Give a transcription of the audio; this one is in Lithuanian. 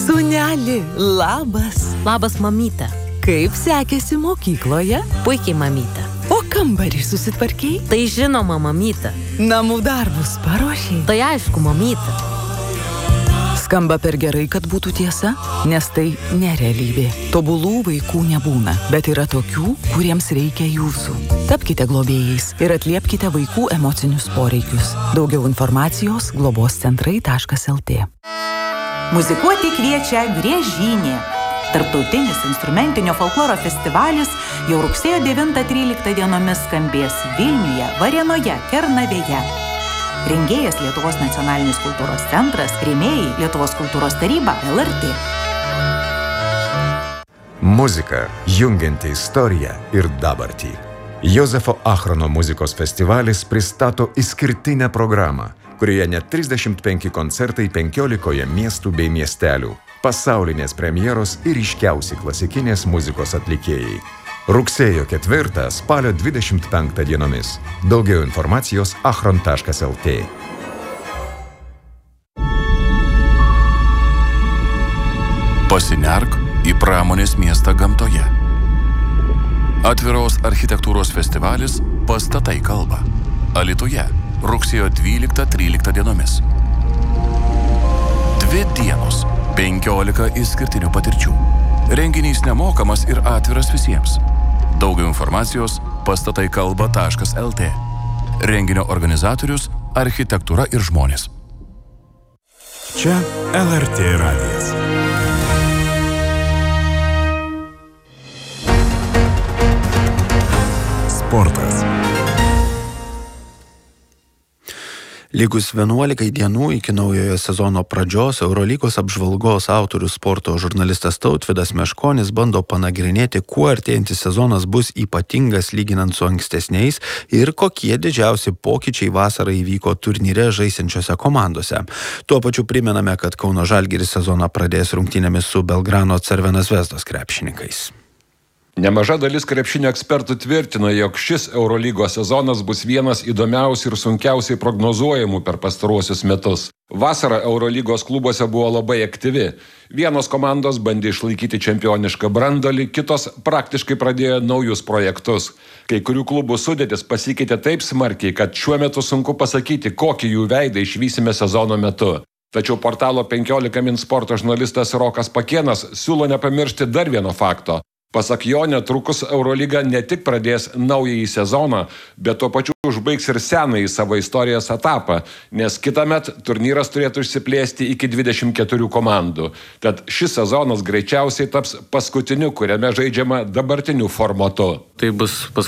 Sūneli, labas. Labas, mamyte. Kaip sekėsi mokykloje? Puikiai, mamyte. O kambarį susitvarkei? Tai žinoma, mamyte. Namų darbus paruošei? Tai aišku, mamyte. Skamba per gerai, kad būtų tiesa, nes tai nerealybė. Tobulų vaikų nebūna, bet yra tokių, kuriems reikia jūsų. Tapkite globėjais ir atliepkite vaikų emocinius poreikius. Daugiau informacijos globoscentrai.lt. Muzikuoti kviečia Griežynė. Tarptautinis instrumentinio folkloro festivalis jau rugsėjo 9-13 dienomis skambės Vilniuje, Varėnoje, Kernavėje. Rengėjas Lietuvos nacionalinis kultūros centras, rėmėjai Lietuvos kultūros taryba, LRT. Muzika, jungianti istoriją ir dabartį. Jozefo Achrono muzikos festivalis pristato išskirtinę programą, kurioje net 35 koncertai 15 miestų bei miestelių, pasaulinės premjeros ir ryškiausi klasikinės muzikos atlikėjai. Rugsėjo 4, spalio 25 dienomis. Daugiau informacijos achron.lt. Pasinerk į pramonės miestą gamtoje. Atviros architektūros festivalis Pastatai kalba. Alytuje, rugsėjo 12-13 dienomis. 2 dienos, 15 išskirtinių patirčių. Renginys nemokamas ir atviras visiems. Daugiau informacijos pastataikalba.lt. Renginio organizatorius Architektūra ir žmonės. Čia LRT radijas. Sportas. Likus 11 dienų iki naujojo sezono pradžios Eurolygos apžvalgos autorius sporto žurnalistas Tautvydas Meškonis bando panagrinėti, kuo artėjantis sezonas bus ypatingas lyginant su ankstesniais ir kokie didžiausi pokyčiai vasarą įvyko turnyre žaisiančiose komandose. Tuo pačiu primename, kad Kauno Žalgiris sezoną pradės rungtynėmis su Belgrano Crvena Zvezdos krepšininkais. Nemaža dalis krepšinio ekspertų tvirtina, jog šis Eurolygos sezonas bus vienas įdomiausių ir sunkiausiai prognozuojamų per pastaruosius metus. Vasara Eurolygos klubuose buvo labai aktyvi. Vienos komandos bandė išlaikyti čempionišką branduolį, kitos praktiškai pradėjo naujus projektus. Kai kurių klubų sudėtis pasikeitė taip smarkiai, kad šiuo metu sunku pasakyti, kokį jų veidą išvysime sezono metu. Tačiau portalo 15 min sporto žurnalistas Rokas Pakėnas siūlo nepamiršti dar vieno fakto. Pasak jo, netrukus Eurolyga ne tik pradės naująjį sezoną, bet tuo pačiu užbaigs ir senąjį savo istorijos etapą, nes kitąmet turnyras turėtų išsiplėsti iki 24 komandų. Tad šis sezonas greičiausiai taps paskutiniu, kuriame žaidžiama dabartiniu formatu. Tai bus